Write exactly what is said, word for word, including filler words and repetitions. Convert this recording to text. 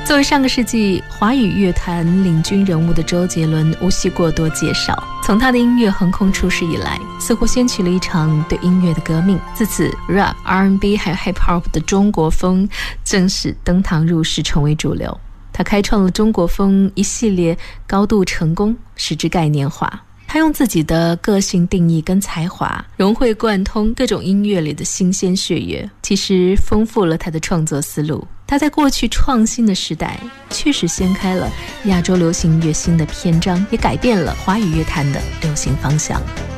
作为上个世纪华语乐坛领军人物的周杰伦，无需过多介绍。从他的音乐横空出世以来，似乎掀起了一场对音乐的革命。自此 rap、R and B 还有 hip hop 的中国风正式登堂入室，成为主流。他开创了中国风一系列高度成功，使之概念化。他用自己的个性定义跟才华，融会贯通各种音乐里的新鲜血液，其实丰富了他的创作思路。他在过去创新的时代确实掀开了亚洲流行音乐新的篇章，也改变了华语乐坛的流行方向。